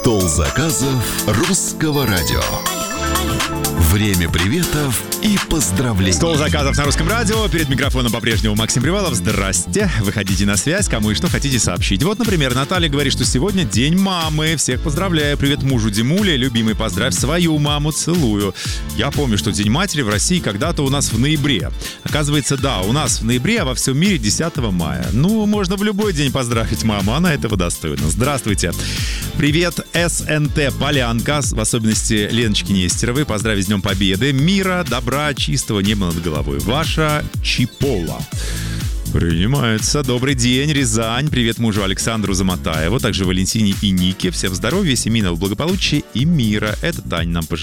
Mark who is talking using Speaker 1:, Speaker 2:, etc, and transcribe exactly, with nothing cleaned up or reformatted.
Speaker 1: Стол заказов русского радио. Время приветов и поздравлений.
Speaker 2: Стол заказов на русском радио. Перед микрофоном по-прежнему Максим Привалов. Здрасте. Выходите на связь, кому и что хотите сообщить. Вот, например, Наталья говорит, что сегодня день мамы. Всех поздравляю. Привет мужу Димуле. Любимый, поздравь свою маму. Целую. Я помню, что День матери в России когда-то у нас в ноябре. Оказывается, да, у нас в ноябре, а во всем мире десятого мая. Ну, можно в любой день поздравить маму. Она этого достойна. Здравствуйте. Привет, СНТ Полянка, в особенности Леночки Нестеровой. Поздравить с Днем Победы, мира, добра, чистого неба над головой. Ваша Чипола. Принимается. Добрый день, Рязань. Привет мужу Александру Заматаеву, также Валентине и Нике. Всем здоровья, семейного благополучия и мира. Это Таня нам пожелала.